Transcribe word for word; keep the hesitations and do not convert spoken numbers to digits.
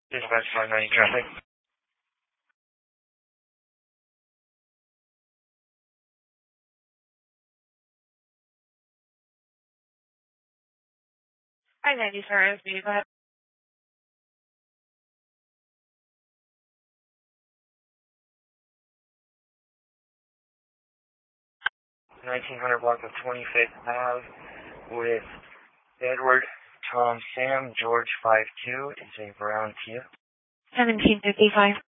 Dispatch five ninety traffic. five ninety, sorry, it's me. Go ahead. nineteen hundred block of twenty-fifth Ave with Edward, Tom, Sam, George five two is a brown Kia. seventeen fifty-five.